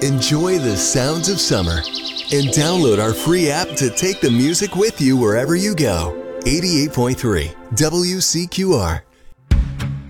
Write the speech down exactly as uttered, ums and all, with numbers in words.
Enjoy the sounds of summer and download our free app to take the music with you wherever you go. eighty-eight point three W C Q R.